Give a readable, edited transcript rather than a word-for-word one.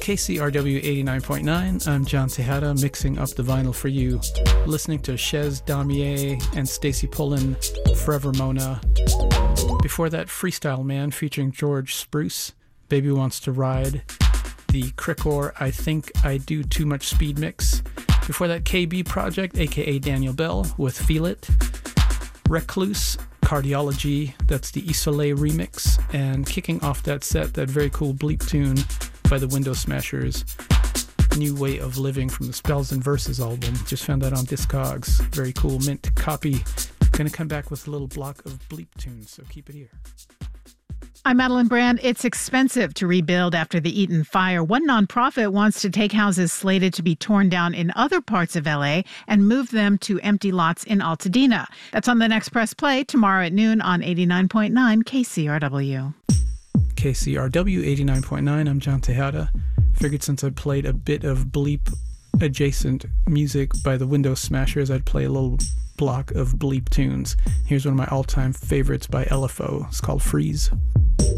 KCRW 89.9, I'm John Tejada, mixing up the vinyl for you. Listening to Chez Damier and Stacy Pullen, Forever Mona. Before that, Freestyle Man featuring George Spruce, Baby Wants to Ride. The Crickor, I Think I Do Too Much Speed mix. Before that, KB Project, aka Daniel Bell, with Feel It. Recluse, Cardiology, that's the Isolé remix. And kicking off that set, that very cool bleep tune by the Window Smashers, New Way of Living from the Spells and Verses album. Just found that on Discogs. Very cool mint copy. Gonna come back with a little block of bleep tunes, so keep it here. I'm Madeline Brand. It's expensive to rebuild after the Eaton fire. One nonprofit wants to take houses slated to be torn down in other parts of LA and move them to empty lots in Altadena. That's on the next Press Play tomorrow at noon on 89.9 KCRW. KCRW 89.9, I'm John Tejada. Figured since I played a bit of bleep adjacent music by the Window Smashers, I'd play a little block of bleep tunes. Here's one of my all-time favorites by LFO. It's called Freeze.